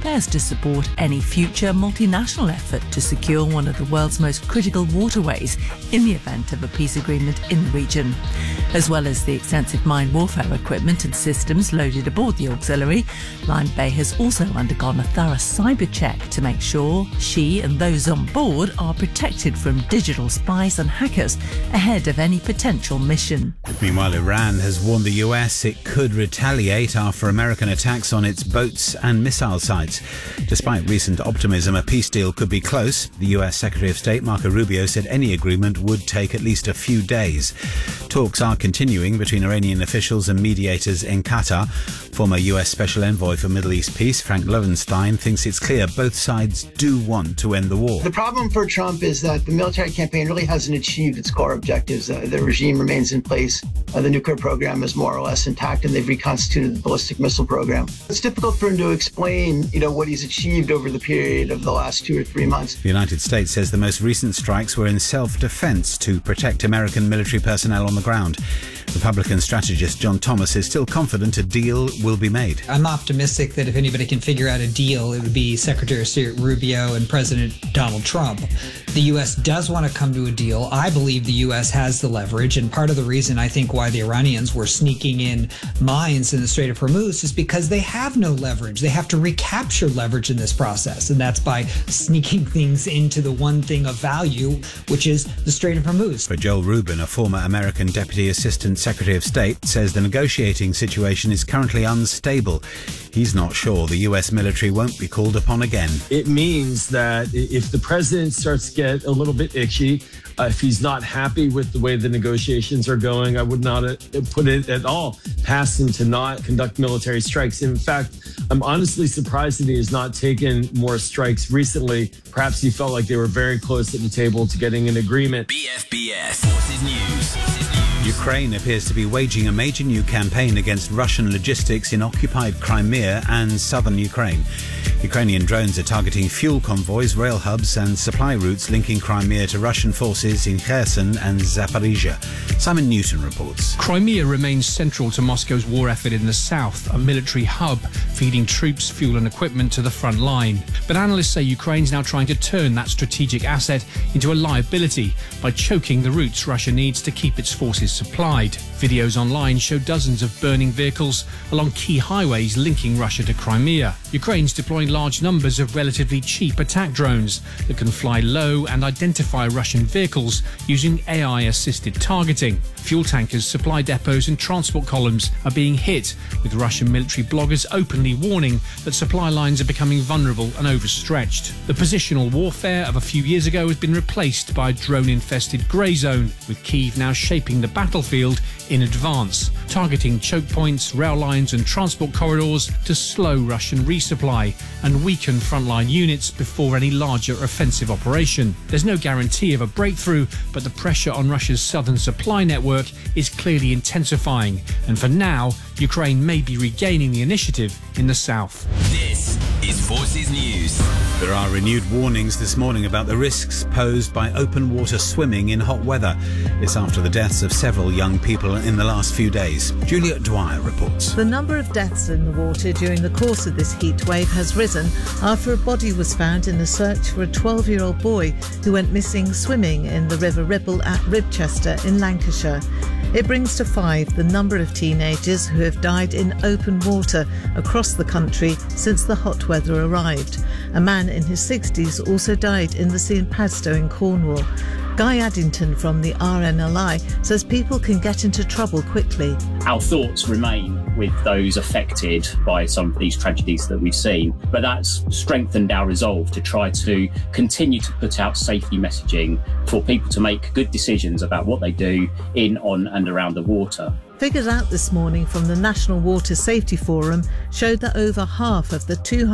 prepares to support any future multinational effort to secure one of the world's most critical waterways in the event of a peace agreement in the region. As well as the extensive mine warfare equipment and systems loaded aboard the auxiliary, Lyme Bay has also undergone a thorough cyber check to make sure she and those on board are protected from digital spies and hackers ahead of any potential mission. Meanwhile, Iran has warned the US it could retaliate after American attacks on its boats and missile sites. Despite recent optimism a peace deal could be close, the US Secretary of State Marco Rubio said any agreement would take at least a few days. Talks are continuing between Iranian officials and mediators in Qatar. Former US Special Envoy for Middle East Peace, Frank Loewenstein, thinks it's clear both sides do want to end the war. The problem for Trump is that the military campaign really hasn't achieved its core objectives. The regime remains in place. The nuclear program is more or less intact, and they've reconstituted the ballistic missile program. It's difficult for him to explain, what he's achieved over the period of the last 2 or 3 months. The United States says the most recent strikes were in self-defense to protect American military personnel on the ground. Republican strategist John Thomas is still confident a deal will be made. I'm optimistic that if anybody can figure out a deal, it would be Secretary of State Rubio and President Donald Trump. The U.S. does want to come to a deal. I believe the U.S. has the leverage, and part of the reason I think why the Iranians were sneaking in mines in the Strait of Hormuz is because they have no leverage. They have to recapture leverage in this process, and that's by sneaking things into the one thing of value, which is the Strait of Hormuz. But Joel Rubin, a former American Deputy Assistant Secretary of State, says the negotiating situation is currently unstable. He's not sure the U.S. military won't be called upon again. It means that if the president starts to get a little bit itchy, if he's not happy with the way the negotiations are going, I would not put it at all past him to not conduct military strikes. In fact, I'm honestly surprised that he has not taken more strikes recently. Perhaps he felt like they were very close at the table to getting an agreement. BFBS Forces News. Ukraine appears to be waging a major new campaign against Russian logistics in occupied Crimea and southern Ukraine. Ukrainian drones are targeting fuel convoys, rail hubs and supply routes linking Crimea to Russian forces in Kherson and Zaporizhia. Simon Newton reports. Crimea remains central to Moscow's war effort in the south, a military hub feeding troops, fuel and equipment to the front line. But analysts say Ukraine's now trying to turn that strategic asset into a liability by choking the routes Russia needs to keep its forces supplied. Videos online show dozens of burning vehicles along key highways linking Russia to Crimea. Ukraine's deploying large numbers of relatively cheap attack drones that can fly low and identify Russian vehicles using AI-assisted targeting. Fuel tankers, supply depots and transport columns are being hit, with Russian military bloggers openly warning that supply lines are becoming vulnerable and overstretched. The positional warfare of a few years ago has been replaced by a drone-infested grey zone, with Kyiv now shaping the battlefield in advance, targeting choke points, rail lines and transport corridors to slow Russian resupply and weaken frontline units before any larger offensive operation. There's no guarantee of a breakthrough, but the pressure on Russia's southern supply network is clearly intensifying, and for now, Ukraine may be regaining the initiative in the south. This is Forces News. There are renewed warnings this morning about the risks posed by open water swimming in hot weather. It's after the deaths of several young people in the last few days. Juliet Dwyer reports. The number of deaths in the water during the course of this heat wave has risen after a body was found in the search for a 12-year-old boy who went missing swimming in the River Ribble at Ribchester in Lancashire. It brings to 5 the number of teenagers who have died in open water across the country since the hot weather arrived. A man in his 60s also died in the sea in Padstow in Cornwall. Guy Addington from the RNLI says people can get into trouble quickly. Our thoughts remain with those affected by some of these tragedies that we've seen, but that's strengthened our resolve to try to continue to put out safety messaging for people to make good decisions about what they do in, on and around the water. Figures out this morning from the National Water Safety Forum showed that over half of the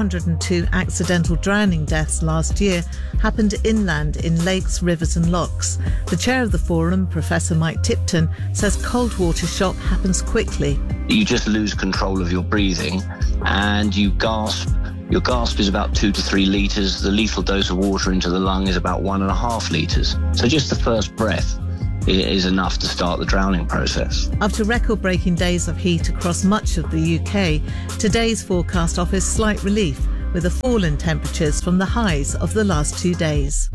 202 accidental drowning deaths last year happened inland in lakes, rivers and lochs. The chair of the forum, Professor Mike Tipton, says cold water shock happens quickly. You just lose control of your breathing and you gasp. Your gasp is about 2 to 3 litres. The lethal dose of water into the lung is about 1.5 litres. So just the first breath is enough to start the drowning process. After record-breaking days of heat across much of the UK, today's forecast offers slight relief, with a fall in temperatures from the highs of the last 2 days.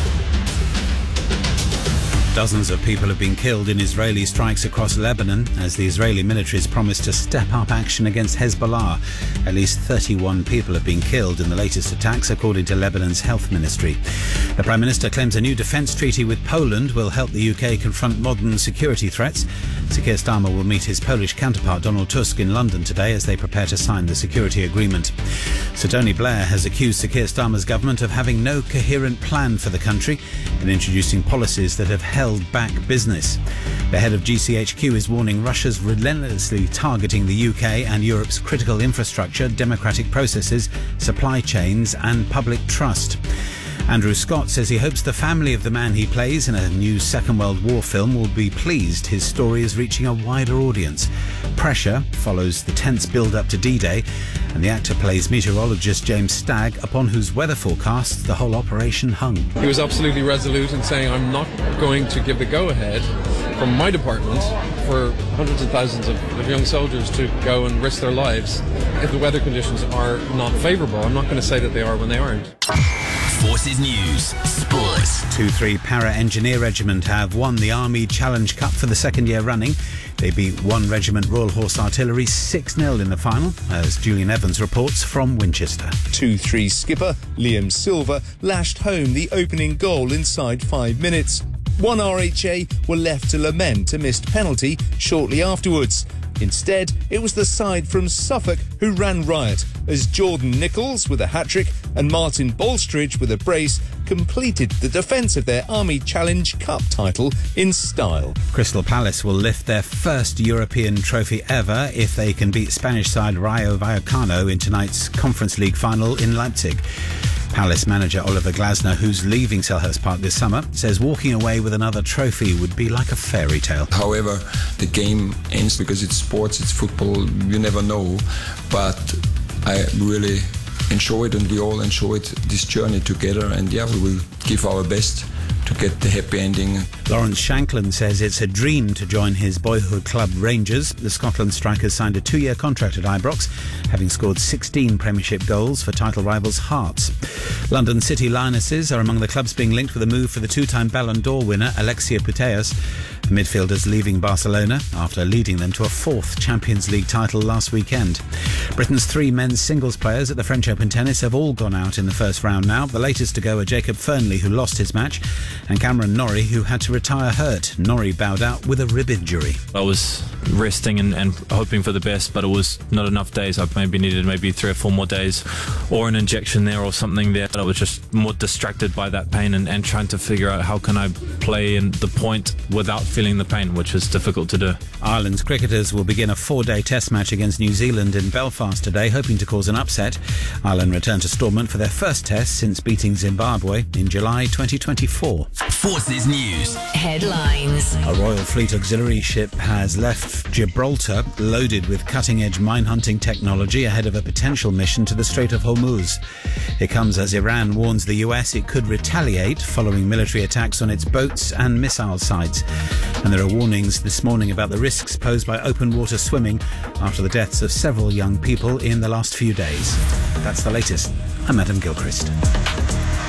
Dozens of people have been killed in Israeli strikes across Lebanon as the Israeli military has promised to step up action against Hezbollah. At least 31 people have been killed in the latest attacks, according to Lebanon's health ministry. The Prime Minister claims a new defence treaty with Poland will help the UK confront modern security threats. Sir Keir Starmer will meet his Polish counterpart Donald Tusk in London today as they prepare to sign the security agreement. Sir Tony Blair has accused Sir Keir Starmer's government of having no coherent plan for the country and introducing policies that have held back business. The head of GCHQ is warning Russia's relentlessly targeting the UK and Europe's critical infrastructure, democratic processes, supply chains and public trust. Andrew Scott says he hopes the family of the man he plays in a new Second World War film will be pleased his story is reaching a wider audience. Pressure follows the tense build-up to D-Day, and the actor plays meteorologist James Stagg, upon whose weather forecasts the whole operation hung. He was absolutely resolute in saying, I'm not going to give the go-ahead from my department for hundreds of thousands of young soldiers to go and risk their lives if the weather conditions are not favourable. I'm not going to say that they are when they aren't. Forces News Sports. 2-3 Para Engineer Regiment have won the Army Challenge Cup for the second year running. They beat 1 Regiment Royal Horse Artillery 6-0 in the final, as Julian Evans reports from Winchester. 2-3 skipper Liam Silver lashed home the opening goal inside 5 minutes. 1 RHA were left to lament a missed penalty shortly afterwards. Instead, it was the side from Suffolk who ran riot as Jordan Nichols with a hat-trick and Martin Bolstridge with a brace completed the defence of their Army Challenge Cup title in style. Crystal Palace will lift their first European trophy ever if they can beat Spanish side Rayo Vallecano in tonight's Conference League final in Leipzig. Palace manager Oliver Glasner, who's leaving Selhurst Park this summer, says walking away with another trophy would be like a fairy tale. However, the game ends because it's sports, it's football, you never know. But I really enjoyed, and we all enjoyed this journey together, and we will give our best to get the happy ending. Lawrence Shankland says it's a dream to join his boyhood club Rangers. The Scotland striker signed a 2-year contract at Ibrox, having scored 16 Premiership goals for title rivals Hearts. London City Lionesses are among the clubs being linked with a move for the 2-time Ballon d'Or winner Alexia Putellas. The midfielder's leaving Barcelona after leading them to a 4th Champions League title last weekend. Britain's 3 men's singles players at the French Open tennis have all gone out in the first round now. The latest to go are Jacob Fernley, who lost his match, and Cameron Norrie, who had to retire hurt. Norrie bowed out with a rib injury. I was resting and hoping for the best, but it was not enough days. I needed 3 or 4 more days, or an injection there or something there. I was just more distracted by that pain and trying to figure out how can I play in the point without feeling the pain, which is difficult to do. Ireland's cricketers will begin a 4-day test match against New Zealand in Belfast today, hoping to cause an upset. Ireland return to Stormont for their first test since beating Zimbabwe in July 2024. Forces News Headlines. A Royal Fleet auxiliary ship has left Gibraltar loaded with cutting-edge mine-hunting technology ahead of a potential mission to the Strait of Hormuz. It comes as Iran warns the US it could retaliate following military attacks on its boats and missile sites. And there are warnings this morning about the risks posed by open water swimming after the deaths of several young people in the last few days. That's the latest. I'm Adam Gilchrist.